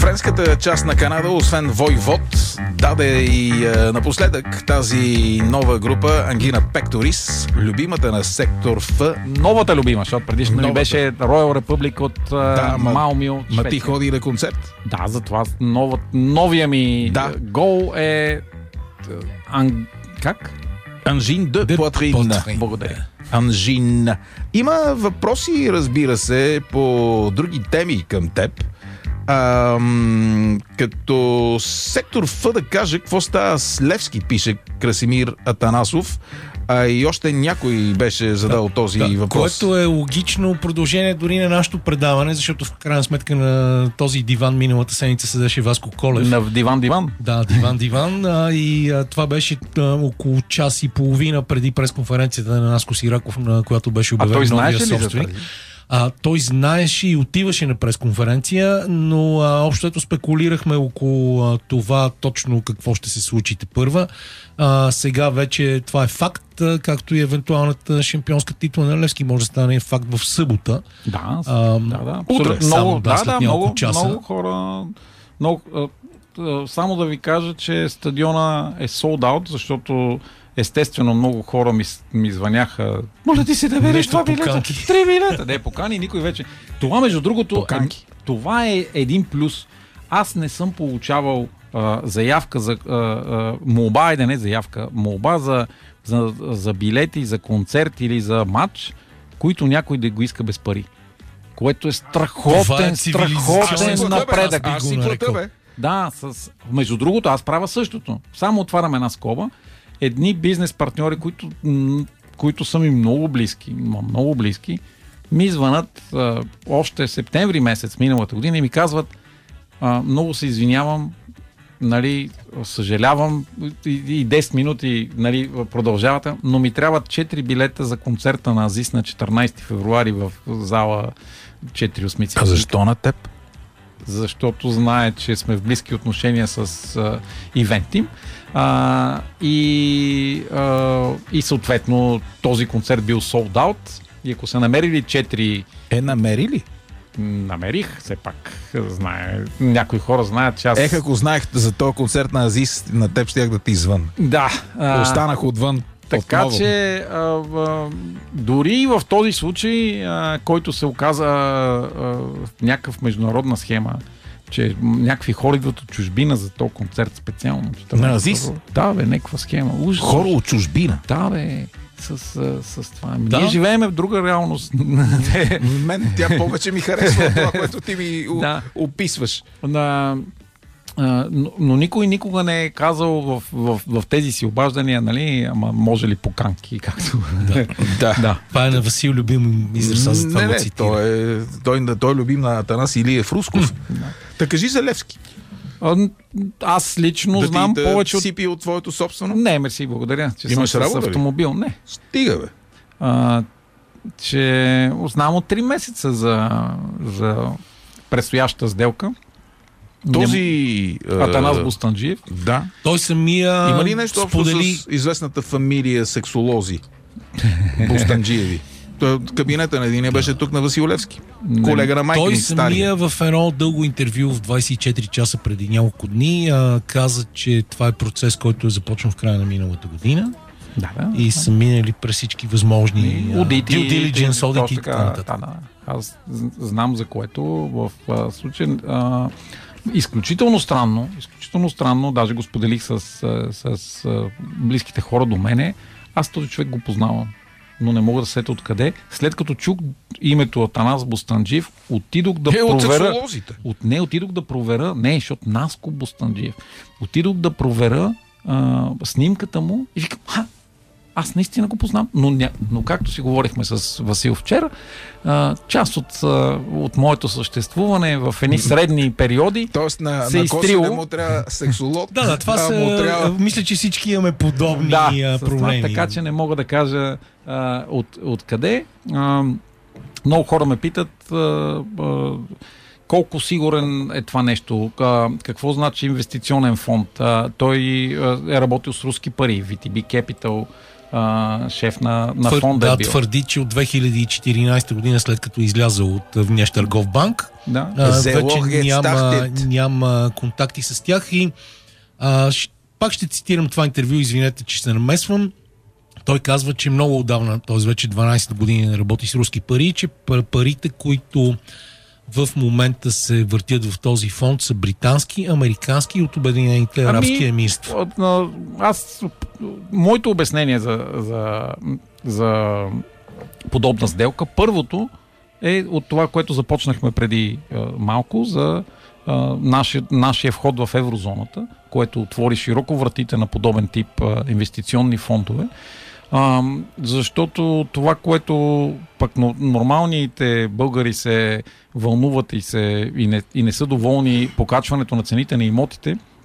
френската част на Канада, освен Войвод, даде и напоследък тази нова група Angina Pectoris, любимата на сектор Ф. Новата любима, защото предишно ли беше Royal Republic от Малмио. Ма ти ходи на концерт? Да, затова новия ми гол е... Как? Angine de Poitrine. Благодаря. Angine. Има въпроси, разбира се, по други теми към теб. Като сектор Ф да каже, какво става с Левски, пише Красимир Атанасов. И още някой беше задал този въпрос. Което е логично продължение дори на нашето предаване, защото в крайна сметка на този диван миналата седмица седеше Васко Колев. На диван? Да, диван. Това беше около час и половина преди пресконференцията на Наско Сираков, на която беше обявен новия собственик. Той знаеше и отиваше на пресконференция, но общото спекулирахме около това точно какво ще се случи тепърва. Сега вече това е факт, както и евентуалната шампионска титла на Левски може да стане факт в събота. Да. Утре. След няколко часа. Много хора... само да ви кажа, че стадиона е sold out, защото естествено много хора ми звъняха. Моля ти се да береш това билета. 3 билета. Не, покани никой вече. Това, между другото, това е един плюс. Аз не съм получавал заявка за молба за билети, за концерт или за матч, които някой да го иска без пари. Което е страхотен напредък. Аз си плата, бе. Да, между другото, аз правя същото. Само отварям една скоба. Едни бизнес партньори, които са ми много близки, ми звънат още септември месец миналата година и ми казват: много се извинявам, нали, съжалявам, и 10 минути, нали, продължавате, но ми трябват 4 билета за концерта на Азис на 14 февруари в зала 4 осмици. А защо на теб? Защото знае, че сме в близки отношения с ивенти. И съответно този концерт бил sold out. И ако са намерили 4... намерили? Намерих, все пак. Някои хора знаят, че аз... Ако знаех за този концерт на Азис, на теб щях да ти извън. Да. Останах отвън. Така че дори и в този случай, който се оказа в някакъв международна схема, че някакви хора идват от чужбина за този концерт специално. На Азис? Да, бе, някаква схема. Хора от чужбина? Да, бе. С това. Ние живееме в друга реалност. Мен тя повече ми харесва това, което ти ми описваш. Но никой никога не е казал в тези си обаждания, нали, ама може ли поканки, както... Да. Това е на Васил любим израз, за това го цитира. Той е любим на Атанас Илиев Русков. Та кажи за Левски. Аз лично знам повече от... сипи от твоето собствено? Не, мерси, благодаря. Че имаш съм работа, с автомобил. Не. Стига, бе. Че знам от 3 месеца за предстояща сделка. Този... Атанас Бустанджиев. Да. Той самия... Има ли нещо общо с известната фамилия сексолози? Бустанджиеви. Кабинета на един беше тук на Васил Левски. Колега на майка той ни стария. Той самия в едно дълго интервю в 24 часа преди няколко дни каза, че това е процес, който е започнал в края на миналата година. И са минали през всички възможни due diligence, одити и така нататък. Аз знам за което в случай изключително странно, даже го споделих с близките хора до мене. Аз този човек го познавам, но не мога да сета откъде. След като чух името Атанас Бустанджиев, отидох да проверя... Отидох да проверя... Не, защото Наско Бустанджиев. Отидох да проверя снимката му и викам: аз наистина го познам, но както си говорихме с Васил вчера, част от моето съществуване в едни средни периоди. Тоест на Косида му трябва сексолог. Това са... Мисля, че всички имаме подобни проблеми. Така че не мога да кажа откъде. Много хора ме питат колко сигурен е това нещо, какво значи инвестиционен фонд. Той е работил с руски пари, VTB Capital, шеф на фонда. Да, твърди, че от 2014 година, след като изляза от внеш търгов банк, вече няма контакти с тях и пак ще цитирам това интервю, извинете, че се намесвам. Той казва, че много отдавна, т.е. вече 12 години работи с руски пари и че парите, които в момента се въртят в този фонд, са британски, американски и от Обединените арабски емирства. Моето обяснение за подобна сделка, първото е от това, което започнахме преди малко, за нашия вход в еврозоната, което отвори широко вратите на подобен тип инвестиционни фондове. Защото това, което пък нормалните българи се вълнуват и не са доволни покачването на цените на имотите,